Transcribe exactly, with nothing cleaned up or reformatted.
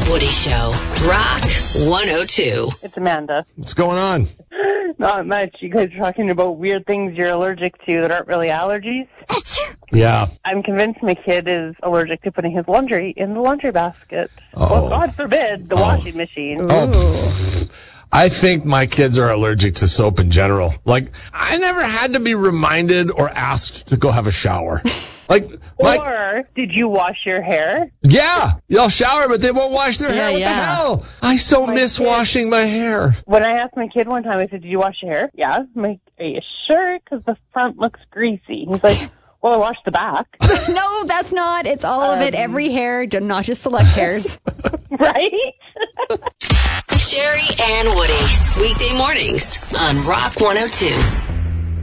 Woody Show. Rock one oh two. It's Amanda. What's going on? Not much. You guys are talking about weird things you're allergic to that aren't really allergies. Yeah. I'm convinced my kid is allergic to putting his laundry in the laundry basket. Oh. Well, God forbid, the Oh. washing machine. Oh, pfft. I think my kids are allergic to soap in general. Like, I never had to be reminded or asked to go have a shower. Like, my, Or did you wash your hair? yeah, they'll shower, but they won't wash their Yeah, hair. What yeah. the hell? I so My miss kid- washing my hair. When I asked my kid one time, I said, did you wash your hair? Yeah. I'm like, are you sure? Because the front looks greasy. He's like, well, I washed the back. No, that's not. It's all of it. Um, Every hair, not just select hairs. Right? Sherry and Woody. Weekday mornings on Rock one oh two.